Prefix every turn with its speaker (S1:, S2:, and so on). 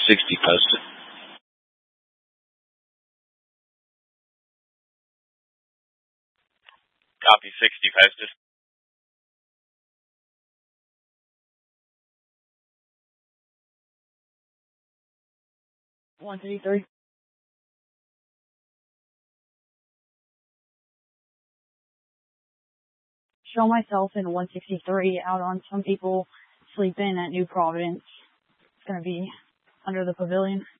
S1: 60 posted.
S2: Copy, 60 posted.
S3: $133. Show myself in 163 out on Some People Sleep In at New Providence. It's going to be under the pavilion.